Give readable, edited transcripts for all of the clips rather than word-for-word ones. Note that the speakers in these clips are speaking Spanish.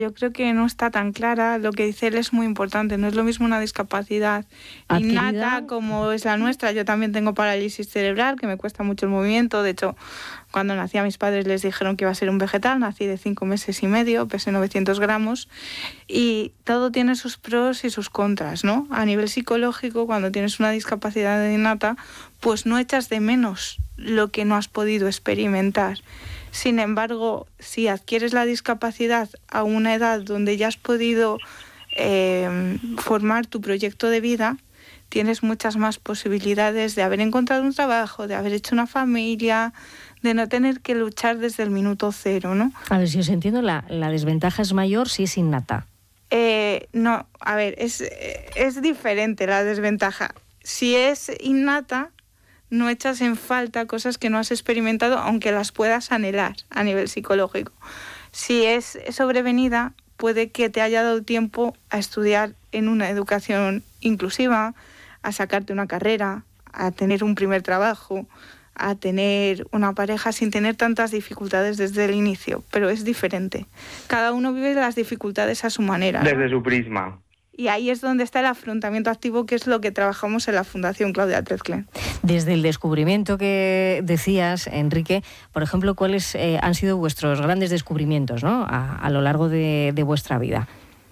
Yo creo que no está tan clara. Lo que dice él es muy importante. No es lo mismo una discapacidad innata como es la nuestra. Yo también tengo parálisis cerebral, que me cuesta mucho el movimiento. De hecho, cuando nací a mis padres les dijeron que iba a ser un vegetal. Nací de 5 meses y medio, pesé 900 gramos. Y todo tiene sus pros y sus contras, ¿no? A nivel psicológico, cuando tienes una discapacidad innata, pues no echas de menos lo que no has podido experimentar. Sin embargo, si adquieres la discapacidad a una edad donde ya has podido formar tu proyecto de vida, tienes muchas más posibilidades de haber encontrado un trabajo, de haber hecho una familia, de no tener que luchar desde el minuto cero, ¿no? A ver, si os entiendo, la desventaja es mayor si es innata. No, a ver, es diferente la desventaja. Si es innata, no echas en falta cosas que no has experimentado, aunque las puedas anhelar a nivel psicológico. Si es sobrevenida, puede que te haya dado tiempo a estudiar en una educación inclusiva, a sacarte una carrera, a tener un primer trabajo, a tener una pareja sin tener tantas dificultades desde el inicio, pero es diferente. Cada uno vive las dificultades a su manera, ¿no? Desde su prisma. Y ahí es donde está el afrontamiento activo, que es lo que trabajamos en la Fundación Claudia Trezklen. Desde el descubrimiento que decías, Enrique, por ejemplo, ¿cuáles han sido vuestros grandes descubrimientos, ¿no?, a lo largo de vuestra vida?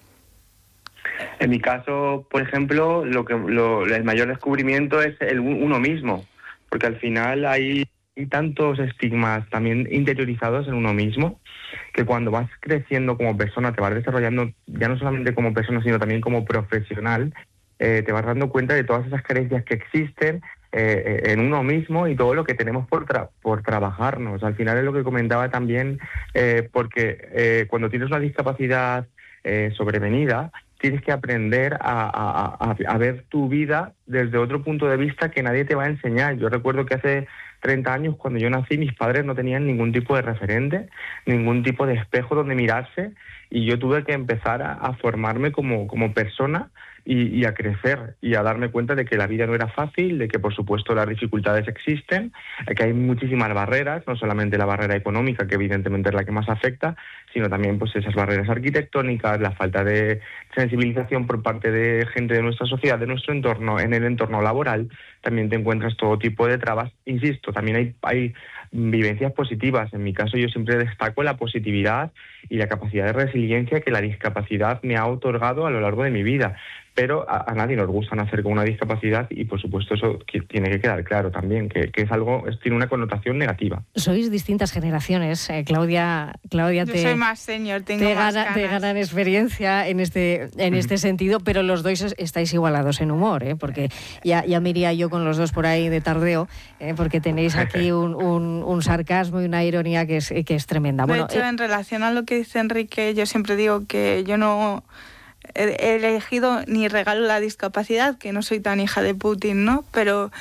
En mi caso, por ejemplo, el mayor descubrimiento es uno mismo, porque al final hay tantos estigmas también interiorizados en uno mismo, que cuando vas creciendo como persona, te vas desarrollando ya no solamente como persona, sino también como profesional, te vas dando cuenta de todas esas carencias que existen en uno mismo y todo lo que tenemos por trabajarnos. Al final es lo que comentaba también, porque cuando tienes una discapacidad sobrevenida, tienes que aprender a ver tu vida desde otro punto de vista que nadie te va a enseñar. Yo recuerdo que hace 30 años, cuando yo nací, mis padres no tenían ningún tipo de referente, ningún tipo de espejo donde mirarse, y yo tuve que empezar a formarme como persona y a crecer y a darme cuenta de que la vida no era fácil, de que por supuesto las dificultades existen, que hay muchísimas barreras, no solamente la barrera económica, que evidentemente es la que más afecta, sino también pues esas barreras arquitectónicas, la falta de sensibilización por parte de gente de nuestra sociedad, de nuestro entorno. En el entorno laboral también te encuentras todo tipo de trabas. Insisto, también hay vivencias positivas. En mi caso yo siempre destaco la positividad y la capacidad de resiliencia que la discapacidad me ha otorgado a lo largo de mi vida. Pero a nadie nos gusta nacer con una discapacidad y, por supuesto, eso tiene que quedar claro también, que es algo, tiene una connotación negativa. Sois distintas generaciones. Claudia, yo soy más senior, tengo más ganas. Te ganan experiencia en este sentido, pero los dos estáis igualados en humor, porque ya me iría yo con los dos por ahí de tardeo, porque tenéis aquí un sarcasmo y una ironía que es tremenda. De hecho, en relación a lo que dice Enrique, yo siempre digo que yo no he elegido ni regalo la discapacidad, que no soy tan hija de Putin, ¿no? Pero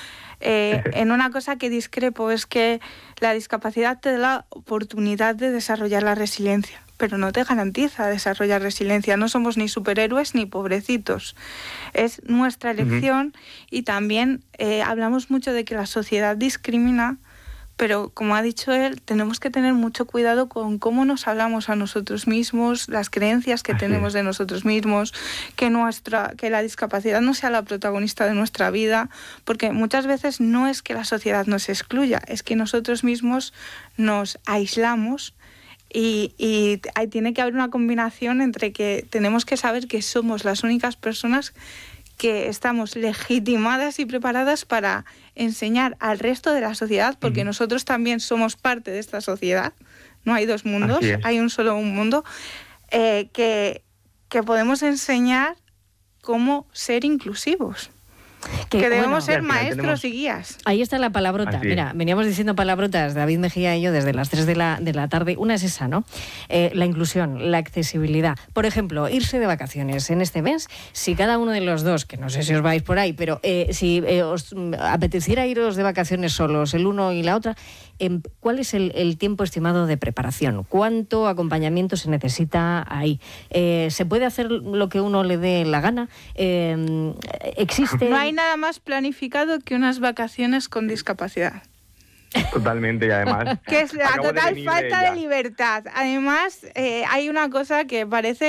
en una cosa que discrepo es que la discapacidad te da la oportunidad de desarrollar la resiliencia, pero no te garantiza desarrollar resiliencia. No somos ni superhéroes ni pobrecitos. Es nuestra elección. Y también hablamos mucho de que la sociedad discrimina, pero como ha dicho él, tenemos que tener mucho cuidado con cómo nos hablamos a nosotros mismos, las creencias que tenemos de nosotros mismos, que la discapacidad no sea la protagonista de nuestra vida, porque muchas veces no es que la sociedad nos excluya, es que nosotros mismos nos aislamos. Y ahí tiene que haber una combinación entre que tenemos que saber que somos las únicas personas que estamos legitimadas y preparadas para enseñar al resto de la sociedad, porque nosotros también somos parte de esta sociedad. No hay dos mundos, hay un solo mundo, que podemos enseñar cómo ser inclusivos. Que debemos ser maestros y guías. Ahí está la palabrota. Mira, veníamos diciendo palabrotas, David Mejía y yo, desde las 3 de la tarde. Una es esa, ¿no? La inclusión, la accesibilidad. Por ejemplo, irse de vacaciones en este mes. Si cada uno de los dos, que no sé si os vais por ahí, pero si os apeteciera iros de vacaciones solos, el uno y la otra, ¿cuál es el tiempo estimado de preparación? ¿Cuánto acompañamiento se necesita ahí? ¿Se puede hacer lo que uno le dé la gana? ¿Existe...? No hay nada más planificado que unas vacaciones con discapacidad. Totalmente, y además... Que es la acabo de total venir de falta ella. de libertad. Además, hay una cosa que parece